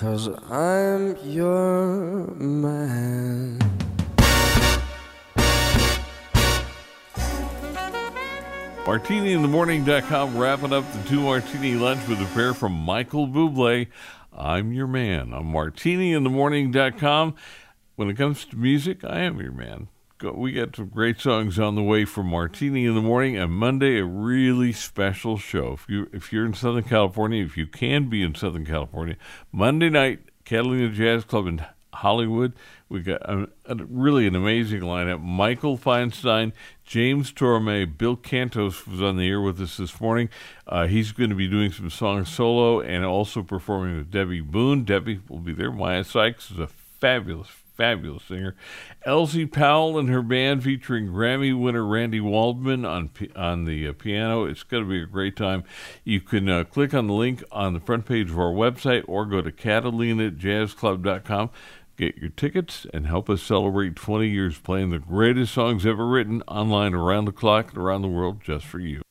'cause I'm your man. MartiniInTheMorning.com wrapping up the Two Martini Lunch with a pair from Michael Bublé. I'm your man. On MartiniInTheMorning.com. When it comes to music, I am your man. We got some great songs on the way from Martini in the Morning, and Monday, a really special show. If you're in Southern California, if you can be in Southern California, Monday night, Catalina Jazz Club in Hollywood. We got really an amazing lineup. Michael Feinstein, James Torme, Bill Cantos was on the air with us this morning. He's going to be doing some songs solo and also performing with Debbie Boone. Debbie will be there. Maya Sykes is a fabulous singer. Elsie Powell and her band featuring Grammy winner Randy Waldman on the piano. It's going to be a great time. You can click on the link on the front page of our website or go to CatalinaJazzClub.com. Get your tickets and help us celebrate 20 years playing the greatest songs ever written online around the clock and around the world just for you.